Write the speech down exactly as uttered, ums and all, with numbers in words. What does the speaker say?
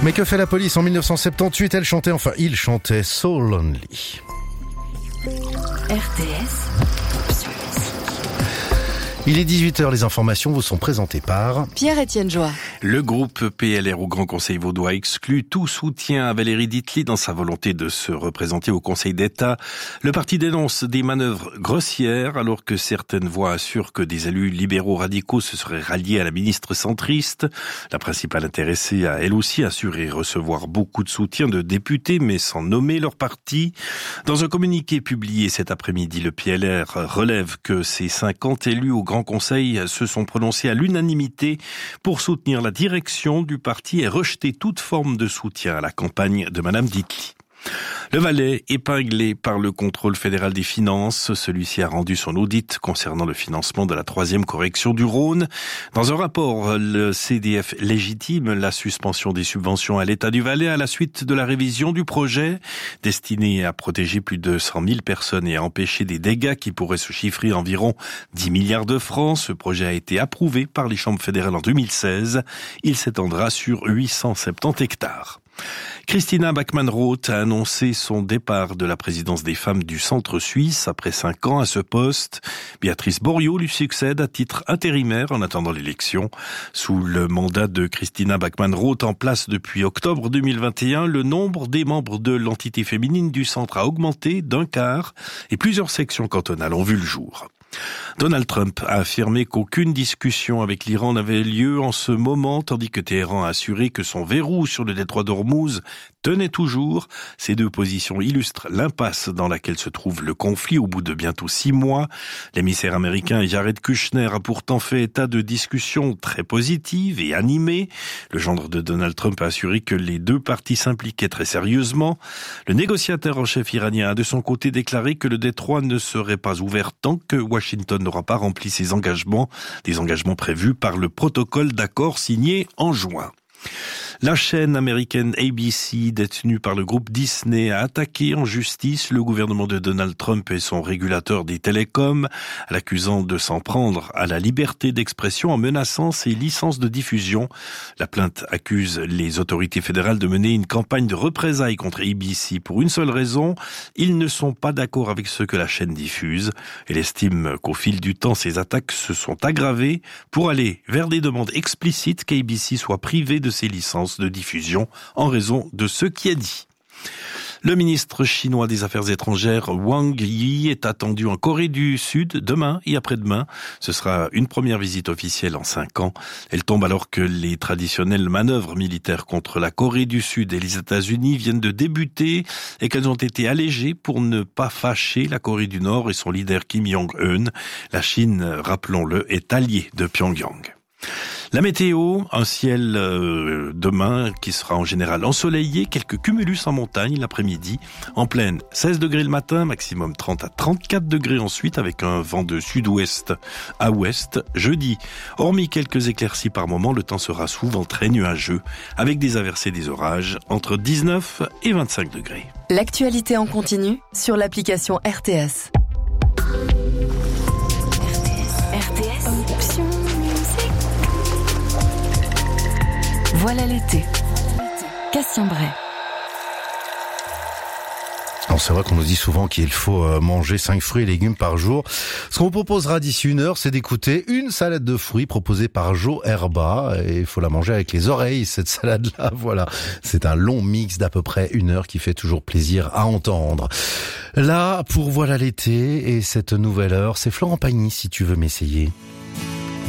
Mais que fait la police en dix-neuf cent soixante-dix-huit? Elle chantait, enfin il chantait So Lonely. R T S. Il est dix-huit heures, les informations vous sont présentées par Pierre-Étienne Joie. Le groupe P L R au Grand Conseil vaudois exclut tout soutien à Valérie Ditli dans sa volonté de se représenter au Conseil d'État. Le parti dénonce des manœuvres grossières alors que certaines voix assurent que des élus libéraux radicaux se seraient ralliés à la ministre centriste. La principale intéressée a elle aussi assuré recevoir beaucoup de soutien de députés mais sans nommer leur parti. Dans un communiqué publié cet après-midi, le P L R relève que ces cinquante élus au Grand Conseil se sont prononcés à l'unanimité pour soutenir la direction du parti et rejeter toute forme de soutien à la campagne de Madame Ditli. Le Valais, épinglé par le contrôle fédéral des finances, celui-ci a rendu son audit concernant le financement de la troisième correction du Rhône. Dans un rapport, le C D F légitime la suspension des subventions à l'État du Valais à la suite de la révision du projet, destiné à protéger plus de cent mille personnes et à empêcher des dégâts qui pourraient se chiffrer à environ dix milliards de francs. Ce projet a été approuvé par les chambres fédérales en deux mille seize. Il s'étendra sur huit cent soixante-dix hectares. Christina Backman-Roth a annoncé son départ de la présidence des femmes du Centre suisse après cinq ans à ce poste. Béatrice Boriot lui succède à titre intérimaire en attendant l'élection. Sous le mandat de Christina Backman-Roth en place depuis octobre deux mille vingt et un, le nombre des membres de l'entité féminine du centre a augmenté d'un quart et plusieurs sections cantonales ont vu le jour. Donald Trump a affirmé qu'aucune discussion avec l'Iran n'avait lieu en ce moment, tandis que Téhéran a assuré que son verrou sur le détroit d'Ormuz tenait toujours. Ces deux positions illustrent l'impasse dans laquelle se trouve le conflit au bout de bientôt six mois. L'émissaire américain Jared Kushner a pourtant fait état de discussions très positives et animées. Le gendre de Donald Trump a assuré que les deux parties s'impliquaient très sérieusement. Le négociateur en chef iranien a de son côté déclaré que le détroit ne serait pas ouvert tant que Washington n'aura pas rempli ses engagements, des engagements prévus par le protocole d'accord signé en juin. La chaîne américaine A B C, détenue par le groupe Disney, a attaqué en justice le gouvernement de Donald Trump et son régulateur des télécoms, l'accusant de s'en prendre à la liberté d'expression en menaçant ses licences de diffusion. La plainte accuse les autorités fédérales de mener une campagne de représailles contre A B C pour une seule raison: ils ne sont pas d'accord avec ce que la chaîne diffuse. Elle estime qu'au fil du temps, ces attaques se sont aggravées pour aller vers des demandes explicites qu'A B C soit privée de ses licences de diffusion en raison de ce qui est dit. Le ministre chinois des Affaires étrangères Wang Yi est attendu en Corée du Sud demain et après-demain. Ce sera une première visite officielle en cinq ans. Elle tombe alors que les traditionnelles manœuvres militaires contre la Corée du Sud et les États-Unis viennent de débuter et qu'elles ont été allégées pour ne pas fâcher la Corée du Nord et son leader Kim Jong-un. La Chine, rappelons-le, est alliée de Pyongyang. La météo, un ciel euh, demain qui sera en général ensoleillé, quelques cumulus en montagne l'après-midi. En plaine, seize degrés le matin, maximum trente à trente-quatre degrés ensuite avec un vent de sud-ouest à ouest. Jeudi, hormis quelques éclaircies par moment, le temps sera souvent très nuageux avec des averses et des orages entre dix-neuf et vingt-cinq degrés. L'actualité en continu sur l'application R T S. R T S, option musique. Voilà l'été. Cassien Bray. Alors c'est vrai qu'on nous dit souvent qu'il faut manger cinq fruits et légumes par jour. Ce qu'on vous proposera d'ici une heure, c'est d'écouter une salade de fruits proposée par Joe Herba. Et il faut la manger avec les oreilles, cette salade-là. Voilà, c'est un long mix d'à peu près une heure qui fait toujours plaisir à entendre. Là, pour Voilà l'été et cette nouvelle heure, c'est Florent Pagny, si tu veux m'essayer.